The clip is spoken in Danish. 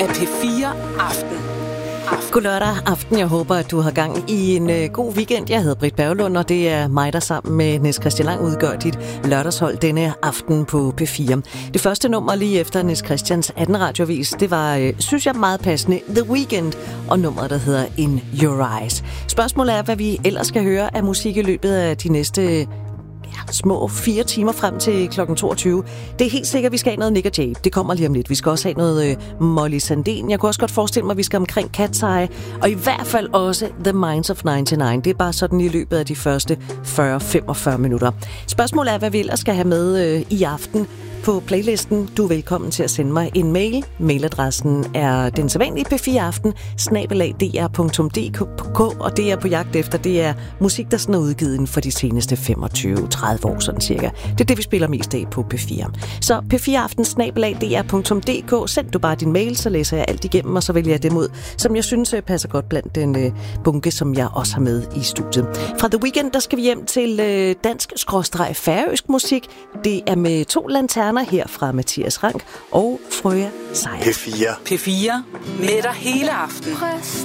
af P4 Aften. God lørdag aften. Jeg håber, at du har gang i en god weekend. Jeg hedder Britt Berglund, og det er mig, der sammen med Niels Christian Lang udgør dit lørdagshold denne aften på P4. Det første nummer lige efter Niels Christians 18 radiovis, det var, synes jeg, meget passende, The Weeknd, og nummeret, der hedder In Your Eyes. Spørgsmålet er, hvad vi ellers skal høre af musik i løbet af de næste små 4 timer frem til kl. 22. Det er helt sikkert, at vi skal have noget Nick og Jay. Det kommer lige om lidt. Vi skal også have noget Molly Sandén. Jeg kunne også godt forestille mig, at vi skal omkring Cat's Eye. Og i hvert fald også The Minds of 99. Det er bare sådan i løbet af de første 40-45 minutter. Spørgsmålet er, hvad vi ellers skal have med i aften på playlisten. Du er velkommen til at sende mig en mail. Mailadressen er den sædvanlige p4aften@dr.dk, og det er på jagt efter, det er musik, der sådan er udgivet inden for de seneste 25-30 år, sådan cirka. Det er det, vi spiller mest af på P4. Så p4aften@dr.dk. Send du bare din mail, så læser jeg alt igennem, og så vælger jeg dem ud, som jeg synes passer godt blandt den bunke, som jeg også har med i studiet. Fra The Weeknd, der skal vi hjem til dansk-færøsk musik. Det er med 2 lanterner her fra Mathias Rank og Frøya Sejer. P4 med dig hele aften.